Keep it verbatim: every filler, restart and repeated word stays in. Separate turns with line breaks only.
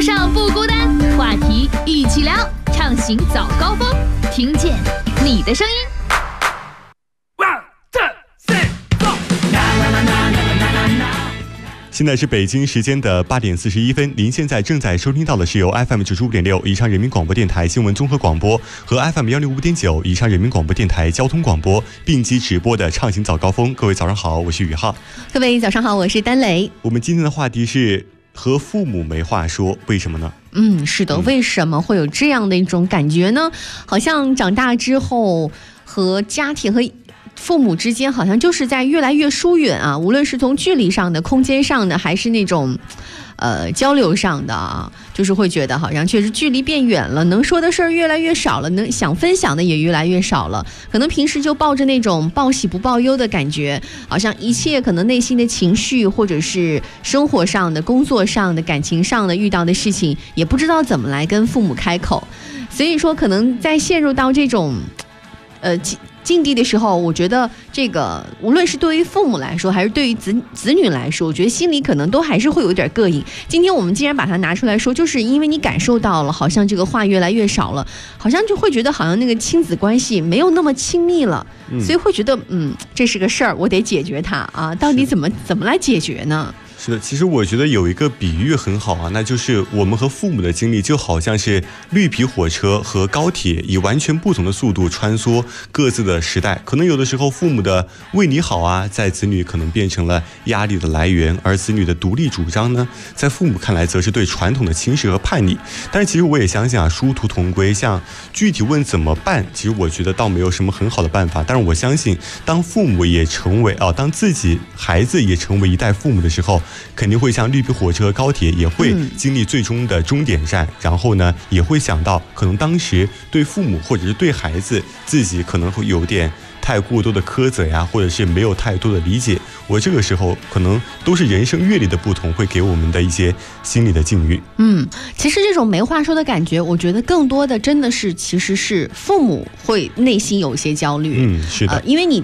上不孤单，话题一起聊，畅行早高峰，听见你的声音。
现在是北京时间的八点四十一分，您现在正在收听到的是由 F M 九十五点六宜昌人民广播电台新闻综合广播和 F M 幺零五点九宜昌人民广播电台交通广播并机直播的畅行早高峰。各位早上好，我是宇浩。
各位早上好，我是丹雷。
我们今天的话题是和父母没话说，为什么呢？
嗯，是的，为什么会有这样的一种感觉呢？好像长大之后和家庭和父母之间好像就是在越来越疏远啊，无论是从距离上的、空间上的，还是那种呃交流上的啊，就是会觉得好像确实距离变远了，能说的事儿越来越少了，能想分享的也越来越少了。可能平时就抱着那种报喜不报忧的感觉，好像一切可能内心的情绪，或者是生活上的、工作上的、感情上的遇到的事情，也不知道怎么来跟父母开口。所以说，可能在陷入到这种呃境地的时候，我觉得这个无论是对于父母来说，还是对于子子女来说，我觉得心里可能都还是会有点膈应。今天我们既然把它拿出来说，就是因为你感受到了，好像这个话越来越少了，好像就会觉得好像那个亲子关系没有那么亲密了，嗯、所以会觉得嗯，这是个事儿，我得解决它啊，到底怎么怎么来解决呢？
是的，其实我觉得有一个比喻很好啊，那就是我们和父母的经历就好像是绿皮火车和高铁以完全不同的速度穿梭各自的时代。可能有的时候父母的为你好啊，在子女可能变成了压力的来源，而子女的独立主张呢，在父母看来则是对传统的轻视和叛逆。但是其实我也相信啊，殊途同归，像具体问怎么办，其实我觉得倒没有什么很好的办法。但是我相信当父母也成为啊，当自己孩子也成为一代父母的时候，肯定会像绿皮火车、高铁也会经历最终的终点站、嗯、然后呢也会想到可能当时对父母或者是对孩子自己可能会有点太过多的苛责呀，或者是没有太多的理解。我这个时候可能都是人生阅历的不同，会给我们的一些心理的境遇。
嗯，其实这种没话说的感觉，我觉得更多的真的是其实是父母会内心有一些焦虑。
嗯，是的、呃、
因为你